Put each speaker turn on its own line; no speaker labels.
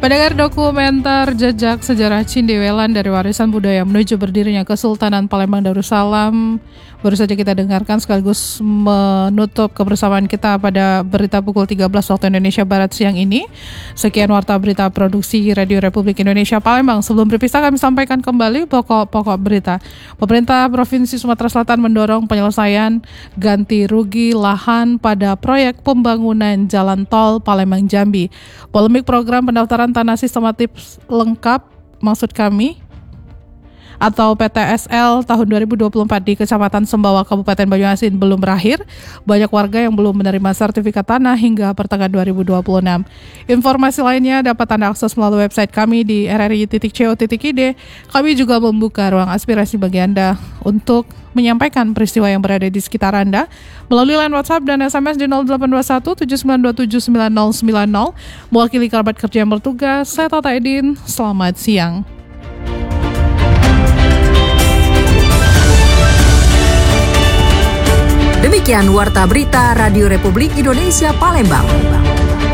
Pendengar dokumenter jejak sejarah Cindewelan dari warisan budaya menuju berdirinya Kesultanan Palembang Darussalam baru saja kita dengarkan, sekaligus menutup kebersamaan kita pada berita pukul 13 waktu Indonesia Barat siang ini. Sekian warta berita produksi Radio Republik Indonesia Palembang. Sebelum berpisah kami sampaikan kembali pokok-pokok berita. Pemerintah Provinsi Sumatera Selatan mendorong penyelesaian ganti rugi lahan pada proyek pembangunan jalan tol Palembang Jambi. Polemik program pendaftaran tanah sistematis lengkap maksud kami atau PTSL tahun 2024 di Kecamatan Sembawa Kabupaten Banyuasin belum berakhir. Banyak warga yang belum menerima sertifikat tanah hingga pertengahan 2026. Informasi lainnya dapat Anda akses melalui website kami di rri.co.id. Kami juga membuka ruang aspirasi bagi Anda untuk menyampaikan peristiwa yang berada di sekitar Anda melalui line WhatsApp dan SMS di 0821 7927 9090. Mewakili kerabat kerja yang bertugas, saya Tata Edin. Selamat siang.
Demikian warta berita Radio Republik Indonesia Palembang.